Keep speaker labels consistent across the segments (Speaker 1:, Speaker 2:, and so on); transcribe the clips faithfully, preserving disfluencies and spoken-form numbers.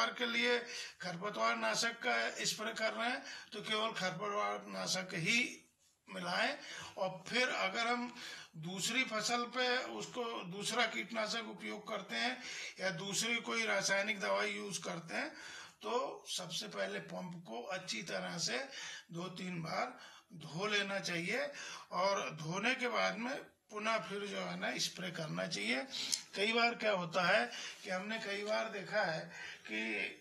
Speaker 1: खरपतवार के लिए खरपतवार नाशक का स्प्रे कर रहे हैं तो केवल खरपतवार नाशक ही मिलाएं। और फिर अगर हम दूसरी फसल पे उसको दूसरा कीटनाशक उपयोग करते हैं या दूसरी कोई रासायनिक दवाई यूज करते हैं तो सबसे पहले पंप को अच्छी तरह से दो तीन बार धो लेना चाहिए और धोने के बाद में पुनः फिर जो है ना स्प्रे करना चाहिए। कई बार क्या होता है कि हमने कई बार देखा है कि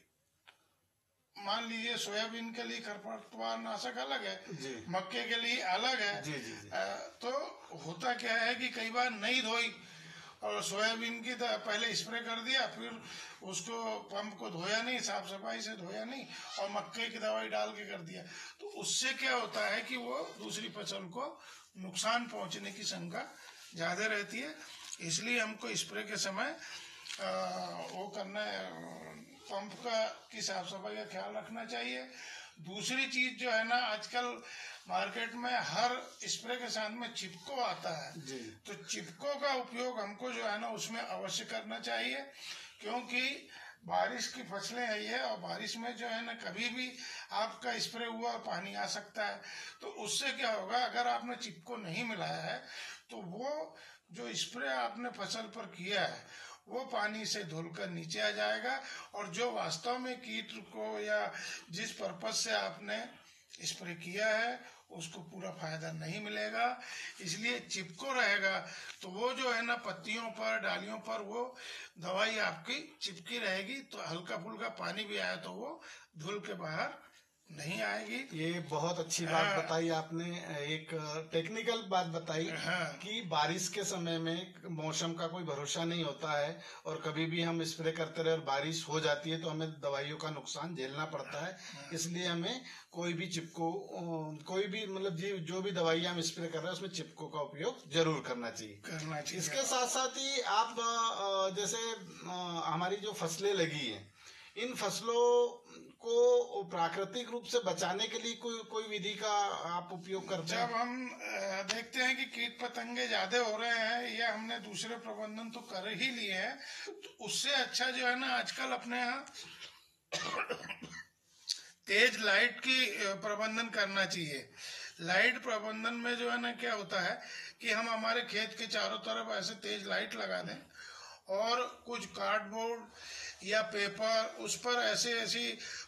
Speaker 1: मान लीजिए सोयाबीन के लिए खरपतवार नाशक अलग है, मक्के के लिए अलग है। जी, जी, जी। आ, तो होता क्या है कि कई बार नहीं धोई और सोयाबीन की पहले स्प्रे कर दिया, फिर उसको पंप को धोया नहीं, साफ सफाई से धोया नहीं और मक्के की दवाई डाल के कर दिया। तो उससे क्या होता है कि वो दूसरी फसल को नुकसान पहुंचने की शंका ज्यादा रहती है। इसलिए हमको स्प्रे के समय आ, वो करना पंप का की साफ सफाई का ख्याल रखना चाहिए। दूसरी चीज जो है ना, आजकल मार्केट में हर स्प्रे के साथ में चिपको आता है जी। तो चिपको का उपयोग हमको जो है ना उसमें अवश्य करना चाहिए, क्योंकि बारिश की फसलें है ये और बारिश में जो है ना कभी भी आपका स्प्रे हुआ और पानी आ सकता है। तो उससे क्या होगा, अगर आपने चिपको नहीं मिलाया है तो वो जो स्प्रे आपने फसल पर किया है वो पानी से धुलकर नीचे आ जाएगा और जो वास्तव में कीट को या जिस पर्पज से आपने स्प्रे किया है उसको पूरा फायदा नहीं मिलेगा। इसलिए चिपको रहेगा तो वो जो है ना पत्तियों पर डालियों पर वो दवाई आपकी चिपकी रहेगी, तो हल्का फुल्का पानी भी आया तो वो धुल के बाहर नहीं आएगी।
Speaker 2: ये बहुत अच्छी बात
Speaker 1: हाँ।
Speaker 2: बताई आपने, एक टेक्निकल बात बताई। हाँ। कि बारिश के समय में मौसम का कोई भरोसा नहीं होता है और कभी भी हम स्प्रे करते रहे और बारिश हो जाती है तो हमें दवाइयों का नुकसान झेलना पड़ता है। हाँ। इसलिए हमें कोई भी चिपको कोई भी मतलब जी जो भी दवाई हम स्प्रे कर रहे हैं उसमें चिपको का उपयोग जरूर करना चाहिए
Speaker 1: करना चाहिए।
Speaker 2: इसके साथ साथ ही आप जैसे हमारी जो फसलें लगी हैं इन फसलों को प्राकृतिक रूप से बचाने के लिए कोई कोई विधि का आप उपयोग करते हैं?
Speaker 1: जब हम देखते हैं कि कीट पतंगे ज्यादा हो रहे हैं या हमने दूसरे प्रबंधन तो कर ही लिए हैं, तो उससे अच्छा जो है ना आजकल अपने यहाँ तेज लाइट की प्रबंधन करना चाहिए। लाइट प्रबंधन में जो है ना क्या होता है कि हम हमारे खेत के चारों तरफ ऐसे तेज लाइट लगा दें और कुछ कार्डबोर्ड या पेपर उस पर ऐसे ऐसी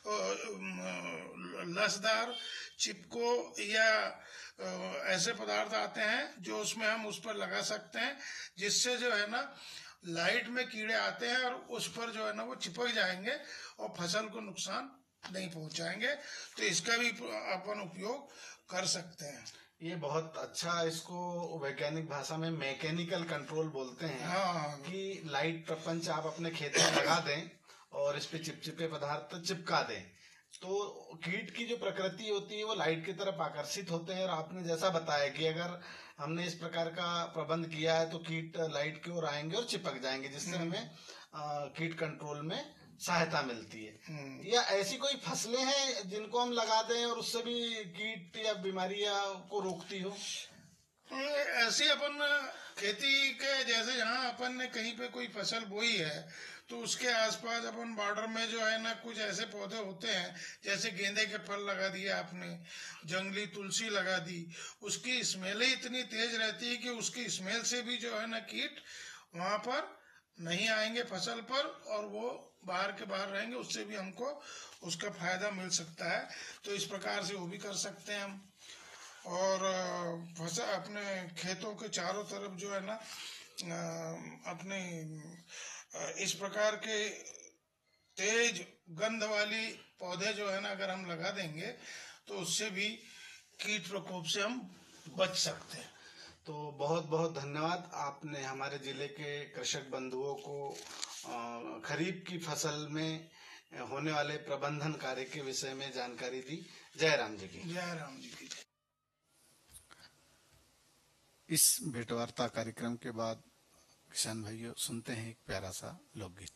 Speaker 1: लसदार चिपको या ऐसे पदार्थ आते हैं जो उसमें हम उस पर लगा सकते हैं, जिससे जो है ना लाइट में कीड़े आते हैं और उस पर जो है ना वो चिपक जाएंगे और फसल को नुकसान नहीं पहुंचाएंगे। तो इसका भी अपन उपयोग कर सकते हैं।
Speaker 2: ये बहुत अच्छा, इसको वैज्ञानिक भाषा में मैकेनिकल कंट्रोल बोलते हैं।
Speaker 1: हाँ।
Speaker 2: कि लाइट प्रपंच आप अपने खेत में लगा दें और इस पे चिपचिपे पदार्थ चिपका दें तो कीट की जो प्रकृति होती है वो लाइट की तरफ आकर्षित होते हैं। और आपने जैसा बताया कि अगर हमने इस प्रकार का प्रबंध किया है तो कीट लाइट की ओर आएंगे और चिपक जाएंगे, जिससे हमें कीट कंट्रोल में सहायता मिलती है। या ऐसी कोई फसलें हैं जिनको हम लगा दें और उससे भी कीट या बीमारियां को रोकती हो?
Speaker 1: ऐसी अपन खेती के जैसे जहाँ अपन ने कहीं पे कोई फसल बोई है तो उसके आसपास अपन बॉर्डर में जो है ना कुछ ऐसे पौधे होते हैं, जैसे गेंदे के फल लगा दिए आपने, जंगली तुलसी लगा दी, उसकी स्मेल ही इतनी तेज रहती है कि उसकी स्मेल से भी जो है ना कीट वहां पर नहीं आएंगे फसल पर और वो बाहर के बाहर रहेंगे, उससे भी हमको उसका फायदा मिल सकता है। तो इस प्रकार से वो भी कर सकते हैं हम। और फसल अपने खेतों के चारों तरफ जो है ना अपने इस प्रकार के तेज गंध वाली पौधे जो है ना अगर हम लगा देंगे तो उससे भी कीट प्रकोप से हम बच सकते हैं।
Speaker 2: तो बहुत बहुत धन्यवाद, आपने हमारे जिले के कृषक बंधुओं को खरीफ की फसल में होने वाले प्रबंधन कार्य के विषय में जानकारी दी। जय राम जी की
Speaker 1: जय राम जी की।
Speaker 3: इस भेंटवार्ता कार्यक्रम के बाद किसान भाइयों सुनते हैं एक प्यारा सा लोकगीत।